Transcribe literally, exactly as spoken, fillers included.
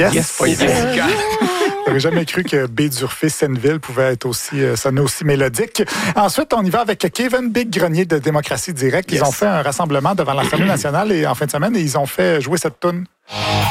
Yes! Yes, pas Jessica. J'avais jamais cru que B. Durfé-Senneville pouvait être aussi, euh, sonner aussi mélodique. Ensuite, on y va avec Kevin Big Grenier de Démocratie Directe. Ils Yes. ont fait un rassemblement devant l'Assemblée nationale et, en fin de semaine et ils ont fait jouer cette toune.